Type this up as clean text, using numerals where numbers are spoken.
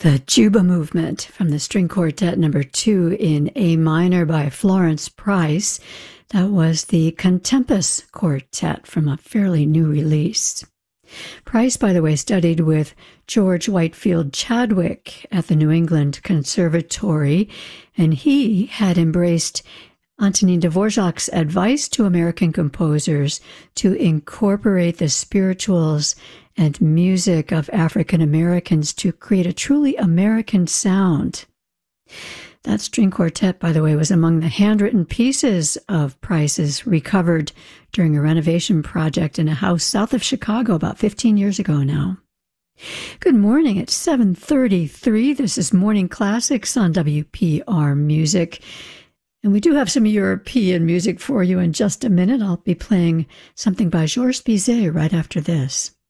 The Juba Movement from the String Quartet number 2 in A minor by Florence Price. That was the Contempus Quartet from a fairly new release. Price, by the way, studied with George Whitefield Chadwick at the New England Conservatory, and he had embraced Antonin Dvorak's advice to American composers to incorporate the spirituals and music of African Americans to create a truly American sound. That string quartet, by the way, was among the handwritten pieces of Price's recovered during a renovation project in a house south of Chicago about 15 years ago now. Good morning. It's 7:33. This is Morning Classics on WPR Music. And we do have some European music for you in just a minute. I'll be playing something by Georges Bizet right after this.